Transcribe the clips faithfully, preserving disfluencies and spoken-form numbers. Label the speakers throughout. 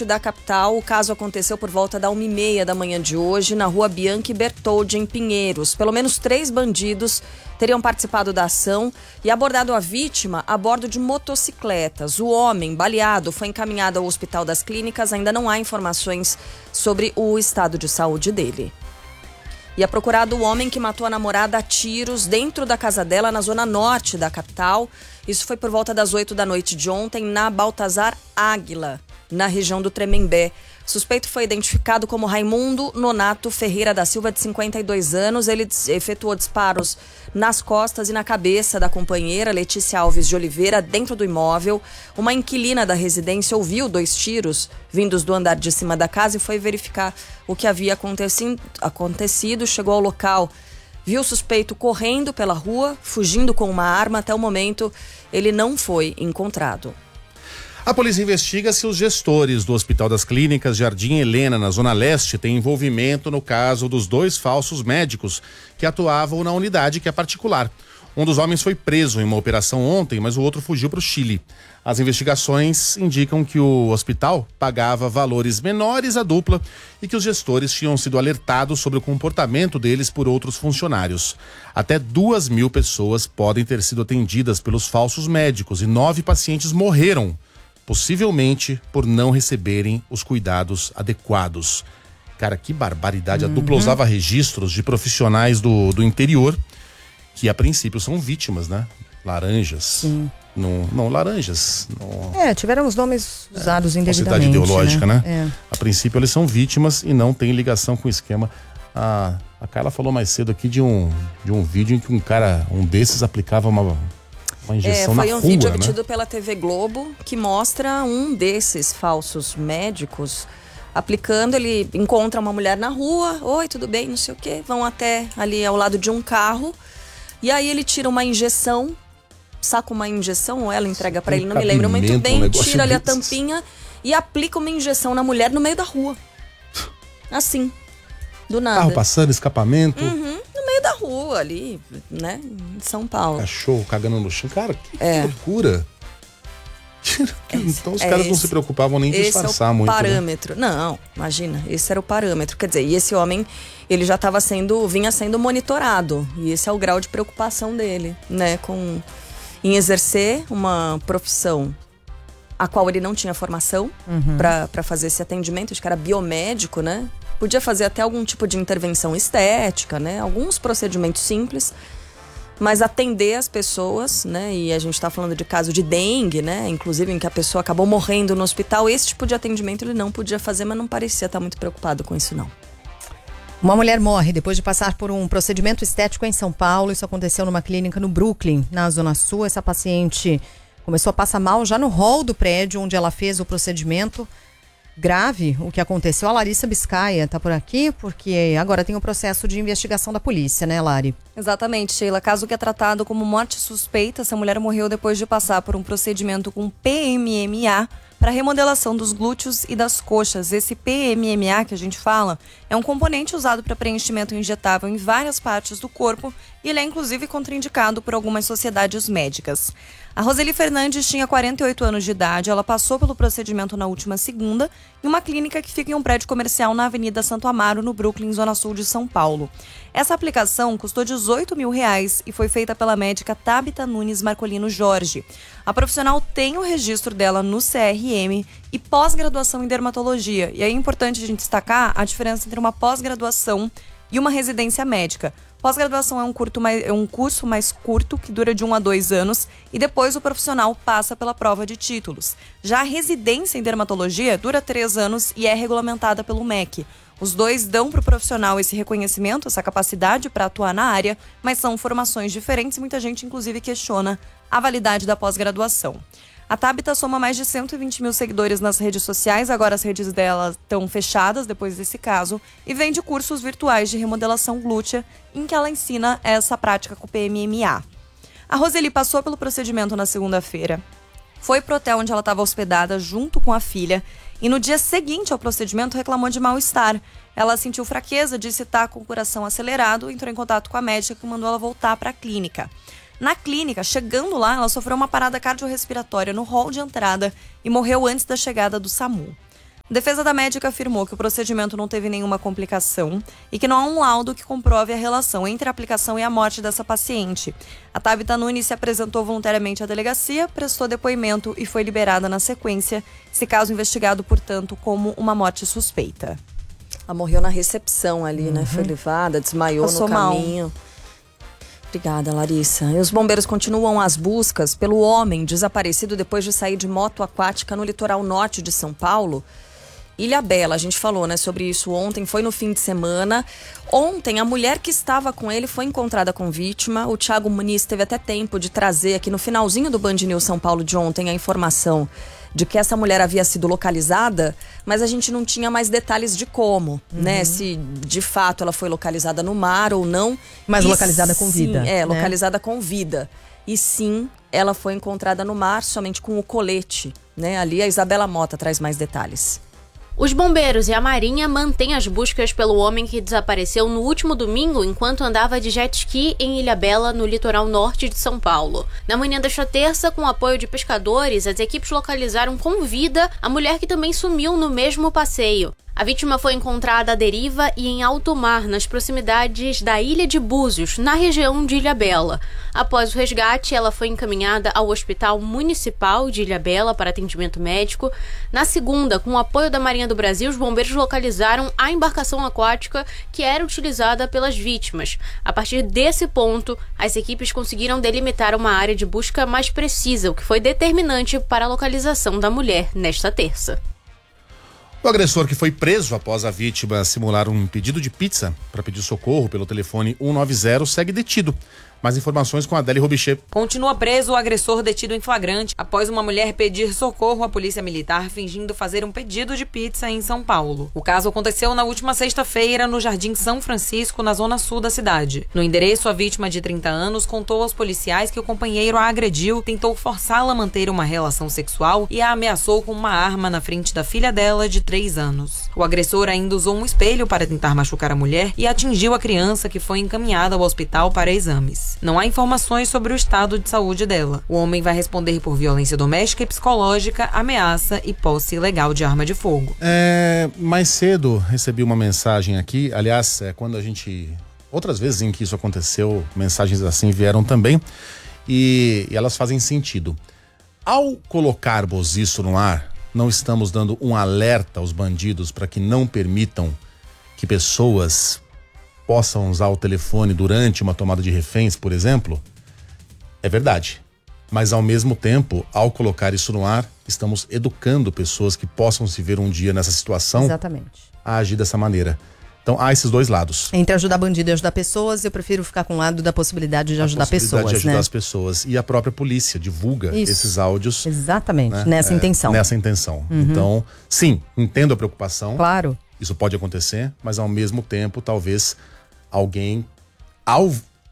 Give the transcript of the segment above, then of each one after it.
Speaker 1: norte da capital. O caso aconteceu por volta da uma e meia da manhã de hoje, na rua Bianchi Bertoldi, em Pinheiros. Pelo menos três bandidos teriam participado da ação e abordado a vítima a bordo de motocicletas. O homem, baleado, foi encaminhado ao Hospital das Clínicas. Ainda não há informações sobre o estado de saúde dele. E é procurado o homem que matou a namorada a tiros dentro da casa dela, na zona norte da capital. Isso foi por volta das oito da noite de ontem, na Baltazar Águila, na região do Tremembé. O suspeito foi identificado como Raimundo Nonato Ferreira da Silva, de cinquenta e dois anos. Ele efetuou disparos nas costas e na cabeça da companheira, Letícia Alves de Oliveira, dentro do imóvel. Uma inquilina da residência ouviu dois tiros vindos do andar de cima da casa e foi verificar o que havia acontecido. Chegou ao local, viu o suspeito correndo pela rua, fugindo com uma arma. Até o momento, ele não foi encontrado.
Speaker 2: A polícia investiga se os gestores do Hospital das Clínicas Jardim Helena, na Zona Leste, têm envolvimento no caso dos dois falsos médicos que atuavam na unidade, que é particular. Um dos homens foi preso em uma operação ontem, mas o outro fugiu para o Chile. As investigações indicam que o hospital pagava valores menores à dupla e que os gestores tinham sido alertados sobre o comportamento deles por outros funcionários. Até duas mil pessoas podem ter sido atendidas pelos falsos médicos e nove pacientes morreram, possivelmente por não receberem os cuidados adequados. Cara, que barbaridade. Uhum. A dupla usava registros de profissionais do, do interior, que a princípio são vítimas, né? Laranjas. Sim. Não, não laranjas. Não...
Speaker 3: É, tiveram os nomes usados é, indevidamente.
Speaker 2: Sociedade ideológica, né?
Speaker 3: né?
Speaker 2: É. A princípio eles são vítimas e não têm ligação com o esquema. A, a Carla falou mais cedo aqui de um, de um vídeo em que um cara, um desses aplicava uma... Uma injeção
Speaker 1: é, foi
Speaker 2: na
Speaker 1: um
Speaker 2: rua,
Speaker 1: vídeo
Speaker 2: né?
Speaker 1: obtido pela T V Globo que mostra um desses falsos médicos aplicando. Ele encontra uma mulher na rua, oi, tudo bem, não sei o quê, vão até ali ao lado de um carro e aí ele tira uma injeção, saca uma injeção ou ela entrega pra ele, não me lembro muito bem, um tira ali a tampinha e aplica uma injeção na mulher no meio da rua, assim, do nada.
Speaker 2: Carro passando, escapamento.
Speaker 1: Uhum. No meio da rua ali, né, em São Paulo.
Speaker 2: Cachorro cagando no chão, cara, que
Speaker 1: é.
Speaker 2: loucura. Então os é caras esse, não se preocupavam nem em disfarçar
Speaker 1: é o
Speaker 2: muito.
Speaker 1: Parâmetro, né? Não, imagina, esse era o parâmetro. Quer dizer, e esse homem, ele já estava sendo, vinha sendo monitorado. E esse é o grau de preocupação dele, né, com em exercer uma profissão a qual ele não tinha formação uhum. para fazer esse atendimento. Acho que era biomédico, né? Podia fazer até algum tipo de intervenção estética, né? Alguns procedimentos simples, mas atender as pessoas, né? E a gente está falando de caso de dengue, né? Inclusive em que a pessoa acabou morrendo no hospital. Esse tipo de atendimento ele não podia fazer, mas não parecia estar muito preocupado com isso, não.
Speaker 3: Uma mulher morre depois de passar por um procedimento estético em São Paulo. Isso aconteceu numa clínica no Brooklyn, na Zona Sul. Essa paciente começou a passar mal já no hall do prédio onde ela fez o procedimento. Grave o que aconteceu. A Larissa Biscaia está por aqui, porque agora tem o processo de investigação da polícia, né, Lari?
Speaker 4: Exatamente, Sheila. Caso que é tratado como morte suspeita, essa mulher morreu depois de passar por um procedimento com P M M A para remodelação dos glúteos e das coxas. Esse P M M A que a gente fala é um componente usado para preenchimento injetável em várias partes do corpo e ele é inclusive contraindicado por algumas sociedades médicas. A Roseli Fernandes tinha quarenta e oito anos de idade, ela passou pelo procedimento na última segunda em uma clínica que fica em um prédio comercial na Avenida Santo Amaro, no Brooklyn, Zona Sul de São Paulo. Essa aplicação custou dezoito mil reais e foi feita pela médica Tabita Nunes Marcolino Jorge. A profissional tem o registro dela no C R M e pós-graduação em dermatologia. E aí é importante a gente destacar a diferença entre uma pós-graduação e uma residência médica. Pós-graduação é um, curto mais, é um curso mais curto, que dura de um a dois anos, e depois o profissional passa pela prova de títulos. Já a residência em dermatologia dura três anos e é regulamentada pelo M E C. Os dois dão para o profissional esse reconhecimento, essa capacidade para atuar na área, mas são formações diferentes e muita gente, inclusive, questiona a validade da pós-graduação. A Tabita soma mais de cento e vinte mil seguidores nas redes sociais, agora as redes dela estão fechadas depois desse caso, e vende cursos virtuais de remodelação glútea, em que ela ensina essa prática com o P M M A. A Roseli passou pelo procedimento na segunda-feira, foi pro hotel onde ela estava hospedada junto com a filha, e no dia seguinte ao procedimento reclamou de mal-estar. Ela sentiu fraqueza, disse estar com o coração acelerado, entrou em contato com a médica que mandou ela voltar para a clínica. Na clínica, chegando lá, ela sofreu uma parada cardiorrespiratória no hall de entrada e morreu antes da chegada do SAMU. A defesa da médica afirmou que o procedimento não teve nenhuma complicação e que não há um laudo que comprove a relação entre a aplicação e a morte dessa paciente. A Tabita Nunes se apresentou voluntariamente à delegacia, prestou depoimento e foi liberada na sequência, esse caso investigado, portanto, como uma morte suspeita.
Speaker 1: Ela morreu na recepção ali,
Speaker 3: Uhum.
Speaker 1: né? Foi levada, desmaiou
Speaker 4: Passou
Speaker 1: no
Speaker 4: mal.
Speaker 1: caminho. Obrigada, Larissa. E os bombeiros continuam as buscas pelo homem desaparecido depois de sair de moto aquática no litoral norte de São Paulo. Ilhabela, a gente falou, né, sobre isso ontem, foi no fim de semana. Ontem, a mulher que estava com ele foi encontrada com vítima. O Thiago Muniz teve até tempo de trazer aqui no finalzinho do Band News São Paulo de ontem a informação de que essa mulher havia sido localizada, mas a gente não tinha mais detalhes de como, uhum. né? Se de fato ela foi localizada no mar ou não.
Speaker 3: Mas
Speaker 1: e
Speaker 3: localizada com
Speaker 1: sim,
Speaker 3: vida.
Speaker 1: É,
Speaker 3: né?
Speaker 1: localizada com vida. E sim, ela foi encontrada no mar somente com o colete, né? Ali a Isabela Mota traz mais detalhes.
Speaker 5: Os bombeiros e a Marinha mantêm as buscas pelo homem que desapareceu no último domingo enquanto andava de jet ski em Ilhabela, no litoral norte de São Paulo. Na manhã desta terça, com o apoio de pescadores, as equipes localizaram com vida a mulher que também sumiu no mesmo passeio. A vítima foi encontrada à deriva e em alto mar, nas proximidades da Ilha de Búzios, na região de Ilhabela. Após o resgate, ela foi encaminhada ao Hospital Municipal de Ilhabela para atendimento médico. Na segunda, com o apoio da Marinha do Brasil, os bombeiros localizaram a embarcação aquática que era utilizada pelas vítimas. A partir desse ponto, as equipes conseguiram delimitar uma área de busca mais precisa, o que foi determinante para a localização da mulher nesta terça.
Speaker 2: O agressor, que foi preso após a vítima simular um pedido de pizza para pedir socorro pelo telefone um nove zero, segue detido. Mais informações com a Adélia Robichê.
Speaker 6: Continua preso o agressor detido em flagrante após uma mulher pedir socorro à polícia militar fingindo fazer um pedido de pizza em São Paulo. O caso aconteceu na última sexta-feira no Jardim São Francisco, na zona sul da cidade. No endereço, a vítima de trinta anos contou aos policiais que o companheiro a agrediu, tentou forçá-la a manter uma relação sexual e a ameaçou com uma arma na frente da filha dela, de três anos. O agressor ainda usou um espelho para tentar machucar a mulher e atingiu a criança, que foi encaminhada ao hospital para exames. Não há informações sobre o estado de saúde dela. O homem vai responder por violência doméstica e psicológica, ameaça e posse ilegal de arma de fogo.
Speaker 2: É, mais cedo recebi uma mensagem aqui, aliás, é, quando a gente... Outras vezes em que isso aconteceu, mensagens assim vieram também, e, e elas fazem sentido. Ao colocarmos isso no ar, não estamos dando um alerta aos bandidos para que não permitam que pessoas possam usar o telefone durante uma tomada de reféns, por exemplo? É verdade. Mas, ao mesmo tempo, ao colocar isso no ar, estamos educando pessoas que possam se ver um dia nessa situação.
Speaker 3: Exatamente.
Speaker 2: A agir dessa maneira. Então, há esses dois lados.
Speaker 3: Entre ajudar bandido e ajudar pessoas, eu prefiro ficar com o lado da possibilidade de ajudar
Speaker 2: a possibilidade
Speaker 3: pessoas,
Speaker 2: de ajudar
Speaker 3: né?
Speaker 2: as pessoas. E a própria polícia divulga
Speaker 3: Isso.
Speaker 2: esses áudios.
Speaker 3: Exatamente,
Speaker 2: né?
Speaker 3: nessa
Speaker 2: É,
Speaker 3: intenção.
Speaker 2: Nessa intenção. Uhum. Então, sim, entendo a preocupação.
Speaker 3: Claro.
Speaker 2: Isso pode acontecer, mas ao mesmo tempo, talvez alguém, ao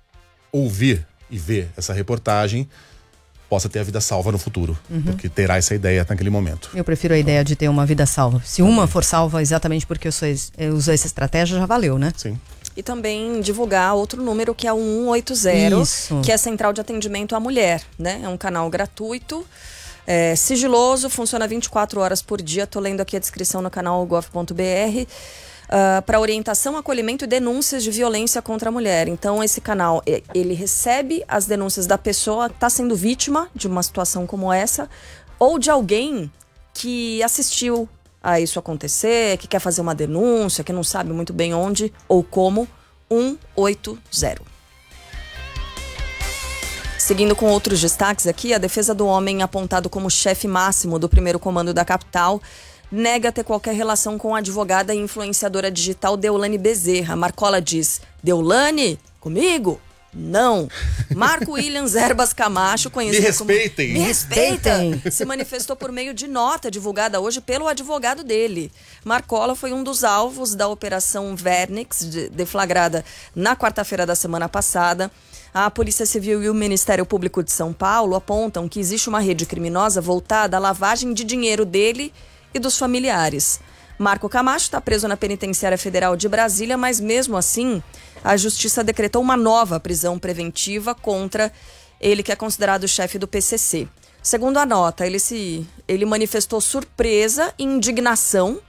Speaker 2: ouvir e ver essa reportagem, possa ter a vida salva no futuro. Uhum. Porque terá essa ideia naquele momento.
Speaker 3: Eu prefiro a ideia de ter uma vida salva. Se uma for salva exatamente porque eu, sou, eu usei essa estratégia, já valeu, né?
Speaker 2: Sim.
Speaker 1: E também divulgar outro número, que é o um um oito zero,
Speaker 3: Isso.
Speaker 1: que é a Central de Atendimento à Mulher, né? É um canal gratuito, é, sigiloso, funciona vinte e quatro horas por dia. Tô lendo aqui a descrição no canal gov ponto br. Uh, para orientação, acolhimento e denúncias de violência contra a mulher. Então, esse canal, ele recebe as denúncias da pessoa que está sendo vítima de uma situação como essa, ou de alguém que assistiu a isso acontecer, que quer fazer uma denúncia, que não sabe muito bem onde ou como. um oito zero. Seguindo com outros destaques aqui, a defesa do homem apontado como chefe máximo do primeiro comando da capital nega ter qualquer relação com a advogada e influenciadora digital Deolane Bezerra. Marcola diz: Deolane? Comigo? Não. Marco Williams Erbas Camacho, conhecido
Speaker 2: Me respeitem.
Speaker 1: como... Me respeitem. Se manifestou por meio de nota divulgada hoje pelo advogado dele. Marcola foi um dos alvos da Operação Vernix, deflagrada na quarta-feira da semana passada. A Polícia Civil e o Ministério Público de São Paulo apontam que existe uma rede criminosa voltada à lavagem de dinheiro dele e dos familiares. Marco Camacho está preso na Penitenciária Federal de Brasília, mas mesmo assim, a Justiça decretou uma nova prisão preventiva contra ele, que é considerado o chefe do P C C. Segundo a nota, ele, se, ele manifestou surpresa e indignação